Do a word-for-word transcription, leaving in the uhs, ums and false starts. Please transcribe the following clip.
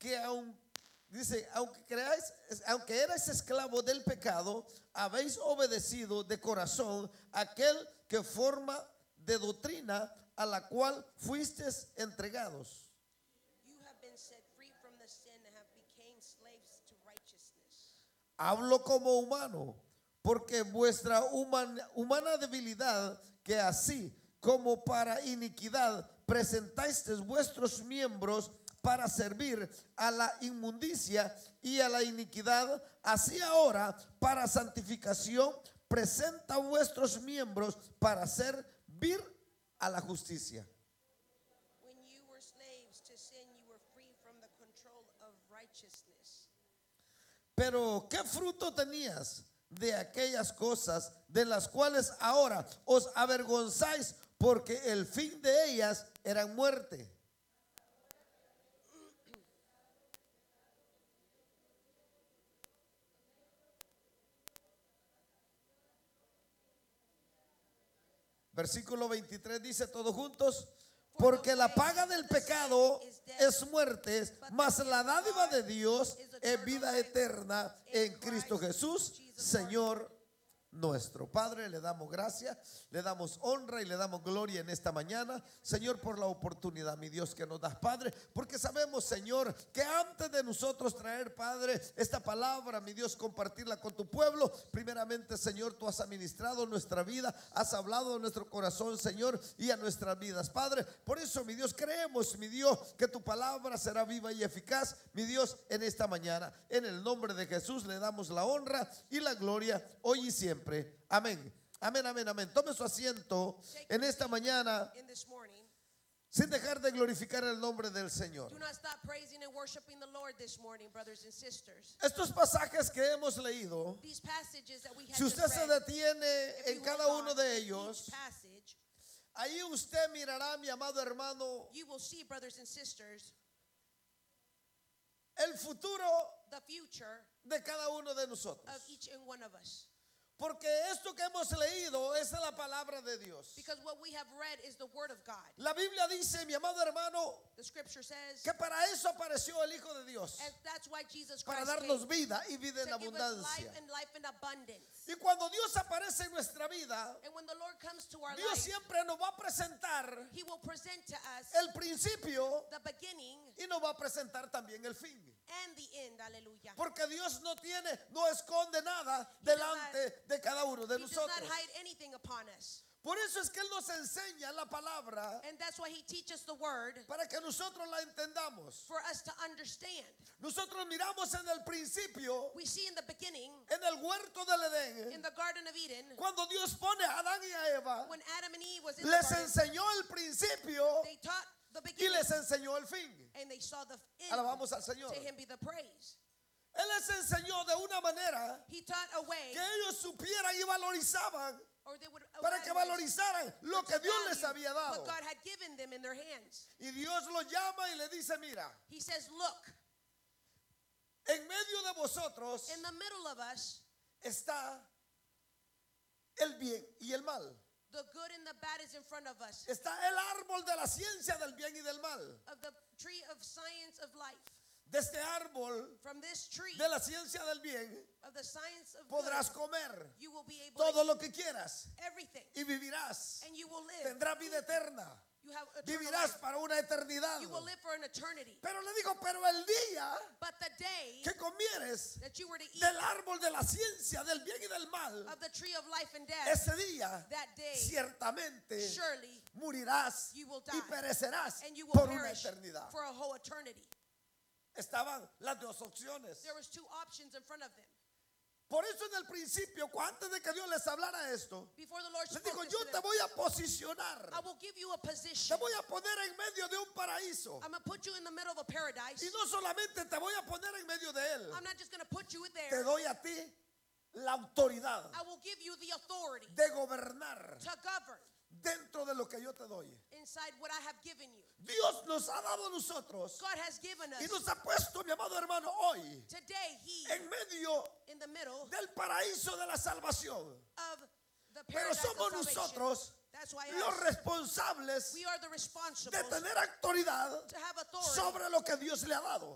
que aun, dice, aunque creáis, aunque erais esclavos del pecado, habéis obedecido de corazón aquel que forma de doctrina a la cual fuisteis entregados. You have been set free from the sin and have became slaves to righteousness. Hablo como humano, porque vuestra human, humana debilidad, que así como para iniquidad presentáis vuestros miembros para servir a la inmundicia y a la iniquidad, así ahora para santificación presenta vuestros miembros para servir a la justicia. When you were slaves to sin, you were free from the control of righteousness. Pero ¿qué fruto tenías de aquellas cosas de las cuales ahora os avergonzáis, porque el fin de ellas era muerte? Versículo veintitrés dice todos juntos: porque la paga del pecado es muerte, mas la dádiva de Dios es vida eterna en Cristo Jesús, Señor nuestro. Padre, le damos gracias, le damos honra y le damos gloria en esta mañana, Señor, por la oportunidad, mi Dios, que nos das, Padre, porque sabemos, Señor, que antes de nosotros traer, Padre, esta palabra, mi Dios, compartirla con tu pueblo, primeramente, Señor, tú has administrado nuestra vida, has hablado a nuestro corazón, Señor, y a nuestras vidas, Padre. Por eso, mi Dios, creemos, mi Dios, que tu palabra será viva y eficaz, mi Dios, en esta mañana. En el nombre de Jesús le damos la honra y la gloria hoy y siempre. Amén. Amén, amén, amén. Tome su asiento en esta mañana In this morning, sin dejar de glorificar el nombre del Señor. do not stop praising and worshiping the Lord this morning, brothers and sisters. Estos pasajes que hemos leído, These passages that we have si just usted se read, detiene if en you cada hold uno on de to ellos, each passage, ahí usted mirará, mi amado hermano, you will see, brothers and sisters, el futuro the future de cada uno de nosotros. of each and one of us. Porque esto que hemos leído es la palabra de Dios. Because what we have read is the word of God. La Biblia dice, mi amado hermano, The scripture says, que para eso apareció el Hijo de Dios, and that's why Jesus para Christ darnos came, vida y vida en to give us life abundancia. and life in abundance. Y cuando Dios aparece en nuestra vida, And when the Lord comes to our Dios life, siempre nos va a presentar He will present to us el principio the beginning y nos va a presentar también el fin. and the end. Hallelujah. Porque Dios no tiene, no esconde nada delante de cada uno de He does not nosotros. hide anything upon us. Por eso es que Él nos enseña la palabra And that's why He teaches the word para que nosotros la entendamos. for us to understand. Nosotros miramos en el principio, We see in the beginning, en el huerto del in Edén, the Garden of Eden, cuando Dios pone a Adán y a Eva, when Adam and Eve was in the les garden, enseñó el principio they taught the y beginning les enseñó el fin. and they saw the end. Alabamos al Señor. To Him be the praise. Él les enseñó de una manera He taught a way, que ellos supieran y valorizaban, or they would para que evaluate valorizaran lo que Dios les value había dado. what God had given them in their hands. Y Dios los llama y le dice, mira, He says, look, en medio de vosotros in the middle of us, está el bien y el mal. the good and the bad is in front of us. Está el árbol de la ciencia del bien y del mal. Of the tree of science of life. De este árbol From this tree de la ciencia del bien of the science of podrás good, comer you will be able todo to lo que quieras eat everything, y vivirás. and you will live. Tendrás vida eterna. You have eternal Vivirás life. para una eternidad. You will live for an eternity. Pero le digo, pero el día But the day que comieres that you were to eat del árbol de la ciencia del bien y del mal, of the tree of life and death, ese día that day, ciertamente surely morirás you will y die, perecerás and you will por una perish eternidad. for a whole eternity. Estaban las dos opciones. There was two options in front of them. Por eso en el principio, antes de que Dios les hablara esto, Before the Lord les spoke digo, this yo to te them, voy a posicionar, I will give you a te position. voy a poner en medio de un paraíso. I'm going to put you in the middle of a paradise. Y no solamente te voy a poner en medio de él, I'm not just going to put you te there. doy a ti la autoridad I will give you the authority de gobernar to govern dentro de lo que yo te doy. inside what I have given you. Dios nos ha dado a nosotros God has given y us nos ha puesto, mi amado hermano, hoy today, He, en medio in the middle del paraíso de la salvación. of the Pero paradise somos of salvation. nosotros That's why los us, responsables we are the de responsible tener autoridad to have authority sobre lo que Dios le ha dado.